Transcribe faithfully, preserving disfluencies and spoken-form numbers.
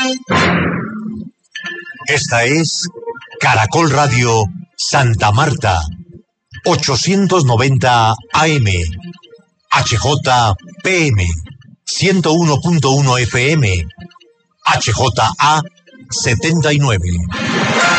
Esta es Caracol Radio Santa Marta, ochocientos noventa A M, H J P M, ciento uno punto uno F M, H J A setenta y nueve.